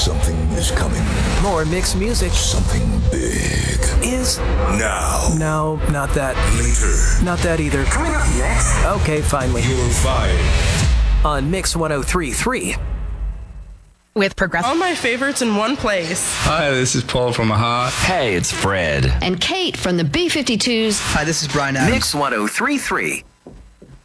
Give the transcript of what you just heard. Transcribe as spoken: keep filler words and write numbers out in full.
Something is coming. More mixed music. Something big. Is. Now. No, not that. Later. Not that either. Coming up next. Okay, finally. You're fired. On Mix one oh three point three. With Progressive. All my favorites in one place. Hi, this is Paul from Aha. Hey, it's Fred. And Kate from the B fifty-twos. Hi, this is Brian Adams. Mix one oh three point three.